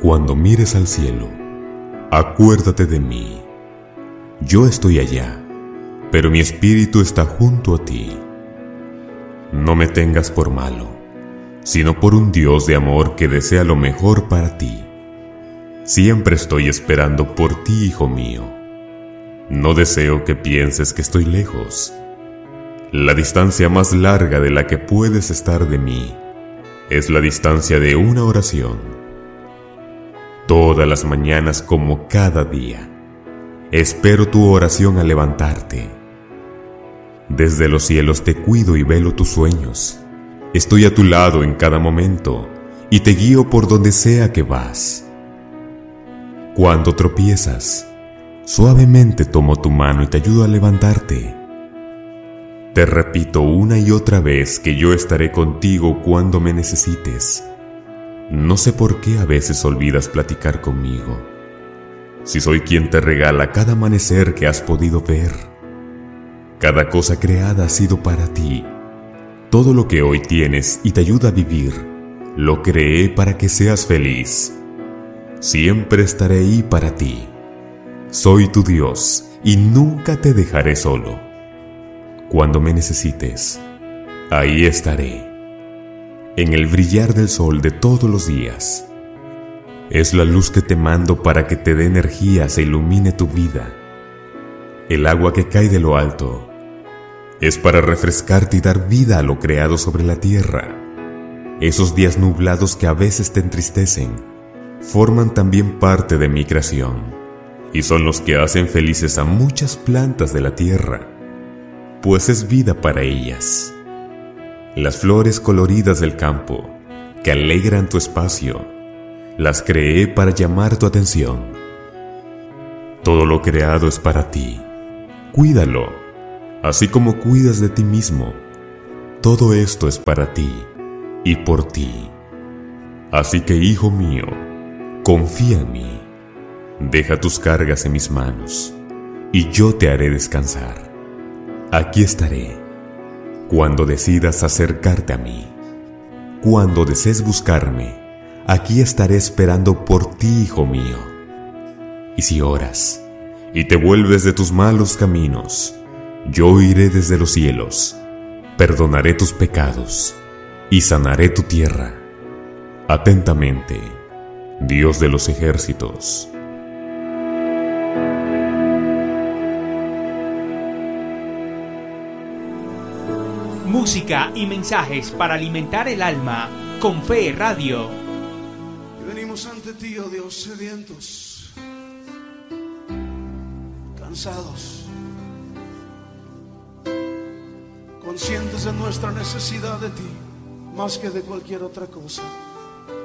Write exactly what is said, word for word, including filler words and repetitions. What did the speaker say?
Cuando mires al cielo, acuérdate de mí. Yo estoy allá, pero mi espíritu está junto a ti. No me tengas por malo, sino por un Dios de amor que desea lo mejor para ti. Siempre estoy esperando por ti, hijo mío. No deseo que pienses que estoy lejos. La distancia más larga de la que puedes estar de mí es la distancia de una oración. Todas las mañanas como cada día, espero tu oración al levantarte. Desde los cielos te cuido y velo tus sueños. Estoy a tu lado en cada momento y te guío por donde sea que vas. Cuando tropiezas, suavemente tomo tu mano y te ayudo a levantarte. Te repito una y otra vez que yo estaré contigo cuando me necesites. No sé por qué a veces olvidas platicar conmigo, si soy quien te regala cada amanecer que has podido ver. Cada cosa creada ha sido para ti. Todo lo que hoy tienes y te ayuda a vivir, lo creé para que seas feliz. Siempre estaré ahí para ti. Soy tu Dios y nunca te dejaré solo. Cuando me necesites, ahí estaré. En el brillar del sol de todos los días. Es la luz que te mando para que te dé energías e ilumine tu vida. El agua que cae de lo alto es para refrescarte y dar vida a lo creado sobre la tierra. Esos días nublados que a veces te entristecen forman también parte de mi creación y son los que hacen felices a muchas plantas de la tierra, pues es vida para ellas. Las flores coloridas del campo, que alegran tu espacio, las creé para llamar tu atención. Todo lo creado es para ti. Cuídalo, así como cuidas de ti mismo. Todo esto es para ti y por ti. Así que, hijo mío, confía en mí. Deja tus cargas en mis manos, y yo te haré descansar. Aquí estaré cuando decidas acercarte a mí. Cuando desees buscarme, aquí estaré esperando por ti, hijo mío. Y si oras y te vuelves de tus malos caminos, yo iré desde los cielos, perdonaré tus pecados y sanaré tu tierra. Atentamente, Dios de los ejércitos. Música y mensajes para alimentar el alma con Fe Radio. Y venimos ante ti, oh Dios, sedientos, cansados, conscientes de nuestra necesidad de ti, más que de cualquier otra cosa.